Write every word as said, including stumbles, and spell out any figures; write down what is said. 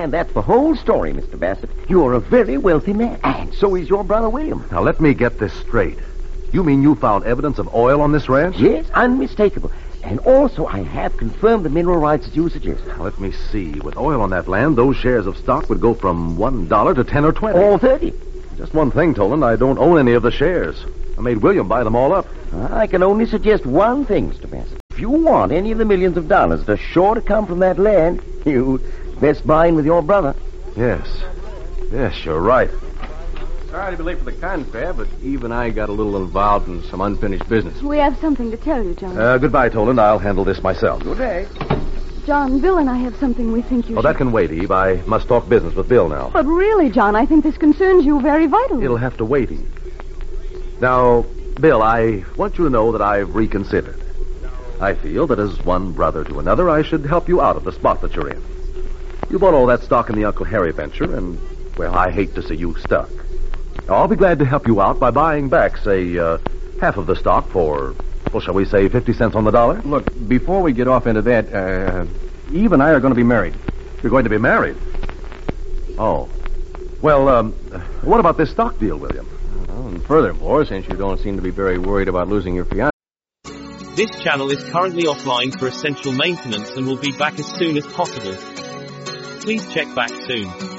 And that's the whole story, Mister Bassett. You're a very wealthy man, and so is your brother William. Now, let me get this straight. You mean you found evidence of oil on this ranch? Yes, unmistakable. And also, I have confirmed the mineral rights that you suggest. Now, let me see. With oil on that land, those shares of stock would go from one dollar to ten or twenty. Or thirty. Just one thing, Toland. I don't own any of the shares. I made William buy them all up. I can only suggest one thing, Mister Bassett. If you want any of the millions of dollars that are sure to come from that land, you best buy in with your brother. Yes. Yes, you're right. Sorry to be late for the confab, but Eve and I got a little involved in some unfinished business. We have something to tell you, John. Uh, goodbye, Toland. I'll handle this myself. Good day. John, Bill and I have something we think you Oh, should... that can wait, Eve. I must talk business with Bill now. But really, John, I think this concerns you very vitally. It'll have to wait, Eve. Now, Bill, I want you to know that I've reconsidered. I feel that as one brother to another, I should help you out of the spot that you're in. You bought all that stock in the Uncle Harry venture, and, well, I hate to see you stuck. Now, I'll be glad to help you out by buying back, say, uh, half of the stock for, well, shall we say fifty cents on the dollar? Look, before we get off into that, uh, Eve and I are going to be married. You're going to be married? Oh. Well, um, what about this stock deal, William? Well, and furthermore, since you don't seem to be very worried about losing your fiancé. This channel is currently offline for essential maintenance and will be back as soon as possible. Please check back soon.